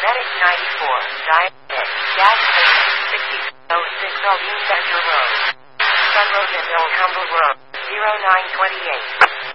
Medic 94, Diabetic, Gas Station 6006 Aldine Center Road. Sun Road and Old Humble Road, 0928.